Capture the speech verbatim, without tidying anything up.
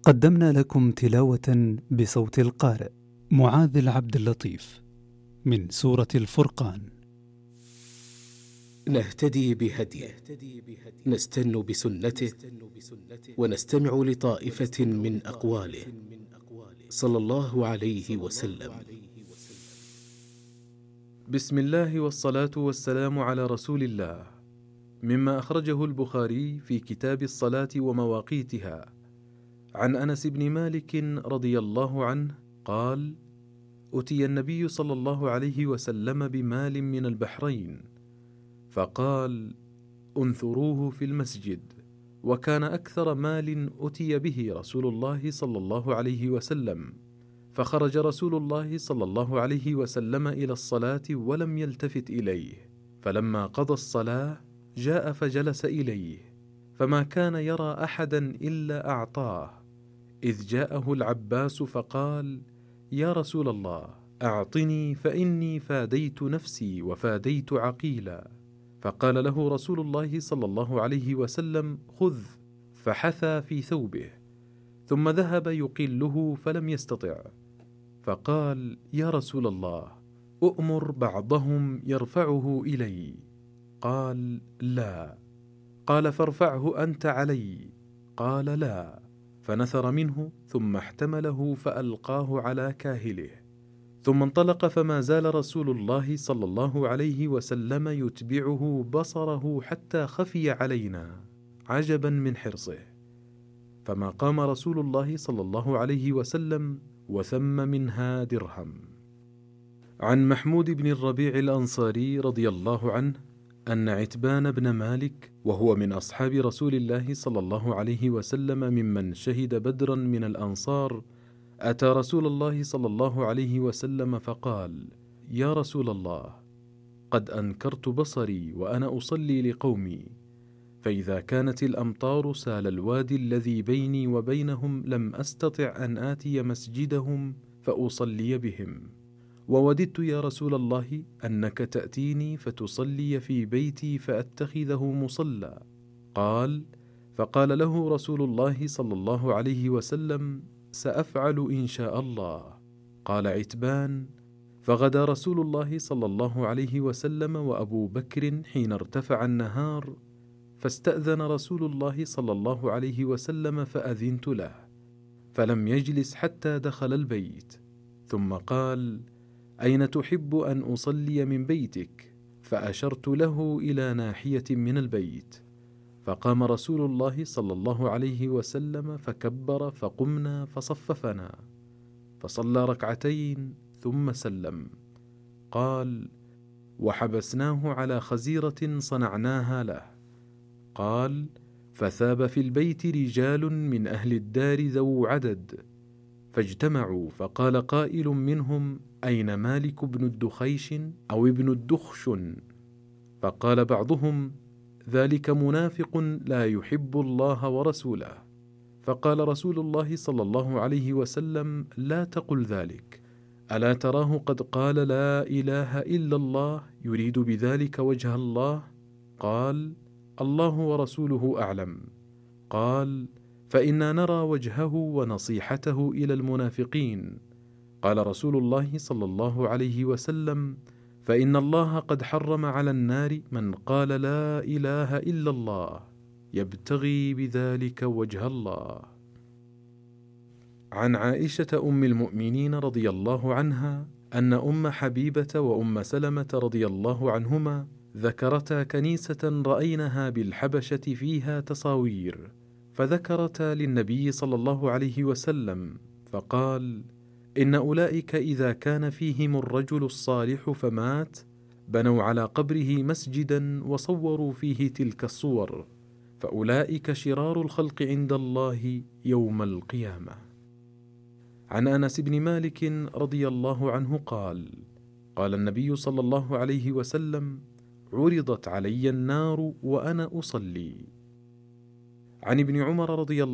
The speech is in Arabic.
قدمنا لكم تلاوة بصوت القارئ معاذ العبد اللطيف من سورة الفرقان. نهتدي بهديه، نستن بسنته، ونستمع لطائفة من أقواله صلى الله عليه وسلم. بسم الله والصلاة والسلام على رسول الله. مما أخرجه البخاري في كتاب الصلاة ومواقيتها عن أنس بن مالك رضي الله عنه قال: أتي النبي صلى الله عليه وسلم بمال من البحرين فقال: انثروه في المسجد. وكان أكثر مال أتي به رسول الله صلى الله عليه وسلم، فخرج رسول الله صلى الله عليه وسلم إلى الصلاة ولم يلتفت إليه، فلما قضى الصلاة جاء فجلس إليه، فما كان يرى أحدا إلا أعطاه، إذ جاءه العباس فقال: يا رسول الله، أعطني فإني فاديت نفسي وفاديت عقيلا. فقال له رسول الله صلى الله عليه وسلم: خذ، فحثى في ثوبه، ثم ذهب يقله فلم يستطع، فقال: يا رسول الله، أؤمر بعضهم يرفعه إلي. قال: لا. قال: فارفعه أنت علي. قال: لا. فنثر منه ثم احتمله فألقاه على كاهله، ثم انطلق، فما زال رسول الله صلى الله عليه وسلم يتبعه بصره حتى خفي علينا عجبا من حرصه، فما قام رسول الله صلى الله عليه وسلم وثم منها درهم. عن محمود بن الربيع الأنصاري رضي الله عنه أن عتبان بن مالك، وهو من أصحاب رسول الله صلى الله عليه وسلم ممن شهد بدرا من الأنصار، أتى رسول الله صلى الله عليه وسلم فقال: يا رسول الله، قد أنكرت بصري وأنا أصلي لقومي، فإذا كانت الأمطار سال الوادي الذي بيني وبينهم لم أستطع أن آتي مسجدهم فأصلي بهم، ووددت يا رسول الله أنك تأتيني فتصلي في بيتي فأتخذه مصلى. قال: فقال له رسول الله صلى الله عليه وسلم: سأفعل إن شاء الله. قال عتبان: فغدا رسول الله صلى الله عليه وسلم وأبو بكر حين ارتفع النهار، فاستأذن رسول الله صلى الله عليه وسلم فأذنت له، فلم يجلس حتى دخل البيت، ثم قال: أين تحب أن أصلي من بيتك؟ فأشرت له إلى ناحية من البيت، فقام رسول الله صلى الله عليه وسلم فكبر، فقمنا فصففنا، فصلى ركعتين ثم سلم. قال: وحبسناه على خزيرة صنعناها له. قال: فثاب في البيت رجال من أهل الدار ذو عدد، فاجتمعوا، فقال قائل منهم: أين مالك بن الدخيش أو ابن الدخشن؟ فقال بعضهم: ذلك منافق لا يحب الله ورسوله. فقال رسول الله صلى الله عليه وسلم: لا تقل ذلك، ألا تراه قد قال لا إله إلا الله يريد بذلك وجه الله؟ قال: الله ورسوله أعلم. قال: فإنا نرى وجهه ونصيحته إلى المنافقين. قال رسول الله صلى الله عليه وسلم: فإن الله قد حرم على النار من قال لا إله إلا الله يبتغي بذلك وجه الله. عن عائشة أم المؤمنين رضي الله عنها أن أم حبيبة وأم سلمة رضي الله عنهما ذكرتا كنيسة رأينها بالحبشة فيها تصاوير، فذكرتا للنبي صلى الله عليه وسلم، فقال: إن أولئك إذا كان فيهم الرجل الصالح فمات بنوا على قبره مسجدا وصوروا فيه تلك الصور، فأولئك شرار الخلق عند الله يوم القيامة. عن أنس بن مالك رضي الله عنه قال: قال النبي صلى الله عليه وسلم: عرضت علي النار وأنا أصلي. عن ابن عمر رضي الله